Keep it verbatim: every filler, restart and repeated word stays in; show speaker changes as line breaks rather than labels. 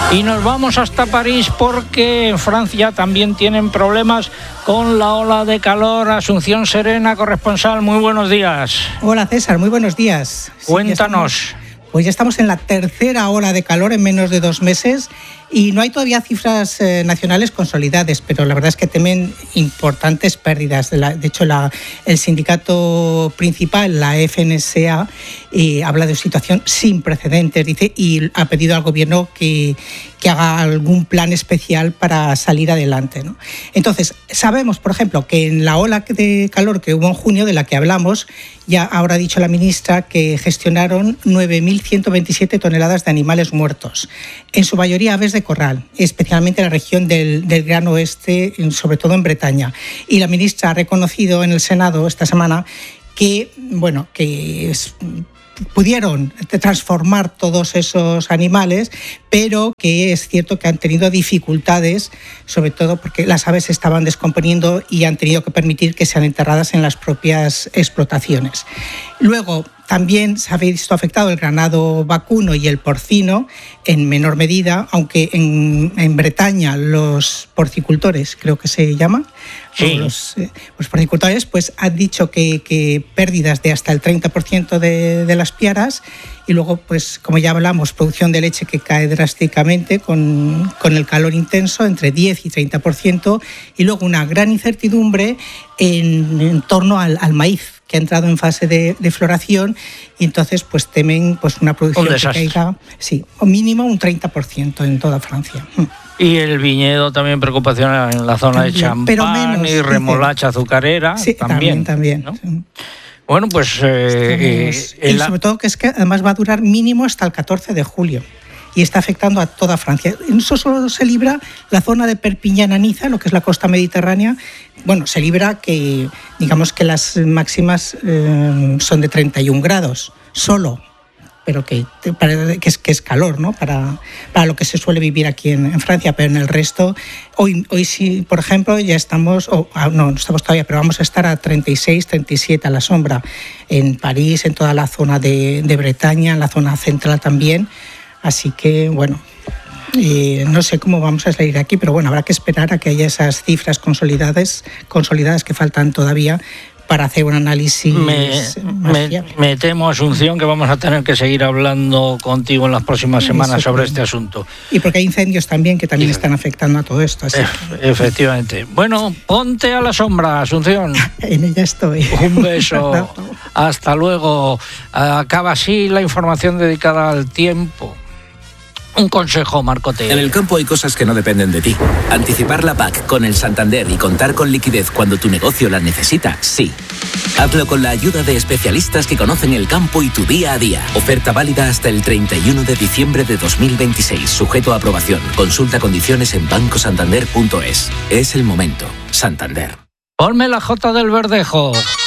Y nos vamos hasta París porque en Francia también tienen problemas con la ola de calor. Asunción Serena, corresponsal, muy buenos días.
Hola César, muy buenos días.
Cuéntanos.
Sí, ya estamos, pues ya estamos en la tercera ola de calor en menos de dos meses y no hay todavía cifras eh, nacionales consolidadas, pero la verdad es que temen importantes pérdidas. De, la, de hecho, la, el sindicato principal, la F N S A, eh, habla de una situación sin precedentes, dice, y ha pedido al gobierno que, que haga algún plan especial para salir adelante, ¿no? Entonces, sabemos, por ejemplo, que en la ola de calor que hubo en junio, de la que hablamos, ya ahora ha dicho la ministra que gestionaron nueve mil ciento veintisiete toneladas de animales muertos, en su mayoría aves de corral, especialmente en la región del, del Gran Oeste, sobre todo en Bretaña. Y la ministra ha reconocido en el Senado esta semana que, bueno, que es, pudieron transformar todos esos animales, pero que es cierto que han tenido dificultades, sobre todo porque las aves se estaban descomponiendo y han tenido que permitir que sean enterradas en las propias explotaciones. Luego, también se ha visto afectado el ganado vacuno y el porcino en menor medida, aunque en, en Bretaña los porcicultores, creo que se llama,
sí.
los, eh, los porcicultores pues han dicho que, que pérdidas de hasta el treinta por ciento de, de las piaras, y luego, pues como ya hablamos, producción de leche que cae drásticamente con, con el calor intenso, entre diez y treinta por ciento, y luego una gran incertidumbre en, en torno al, al maíz, que ha entrado en fase de, de floración, y entonces pues temen pues una producción que caiga, sí, o mínimo un treinta por ciento en toda Francia.
Y el viñedo también preocupación en la zona también, de champán y remolacha dice, azucarera sí, también.
también,
¿no?
Sí.
Bueno, pues... Eh,
Estamos, eh, y sobre todo que es que además va a durar mínimo hasta el catorce de julio. Y está afectando a toda Francia. Eso solo se libra la zona de Perpiñán-Niza, lo que es la costa mediterránea. Bueno, se libra que, digamos que las máximas eh, son de treinta y un grados, solo, pero que, que, es, que es calor, ¿no? Para, para lo que se suele vivir aquí en, en Francia, pero en el resto, hoy, hoy sí, por ejemplo, ya estamos, oh, no, no estamos todavía, pero vamos a estar a treinta y seis, treinta y siete a la sombra, en París, en toda la zona de, de Bretaña, en la zona central también. Así que, bueno, eh, no sé cómo vamos a salir de aquí, pero bueno, habrá que esperar a que haya esas cifras consolidadas, consolidadas que faltan todavía para hacer un análisis
me,
más
me,
fiable.
Me temo, Asunción, que vamos a tener que seguir hablando contigo en las próximas semanas
Eso
sobre
creo.
este asunto.
Y porque hay incendios también que también
y,
están afectando a todo esto. Así
e-
que...
Efectivamente. Bueno, ponte a la sombra, Asunción.
En ella estoy.
Un beso. Hasta luego. Acaba así la información dedicada al tiempo. Un consejo, Marco T.
En el campo hay cosas que no dependen de ti. Anticipar la P A C con el Santander y contar con liquidez cuando tu negocio la necesita, sí. Hazlo con la ayuda de especialistas que conocen el campo y tu día a día. Oferta válida hasta el treinta y uno de diciembre de dos mil veintiséis. Sujeto a aprobación. Consulta condiciones en banco santander punto es. Es el momento. Santander.
Ponme la Jota del Verdejo.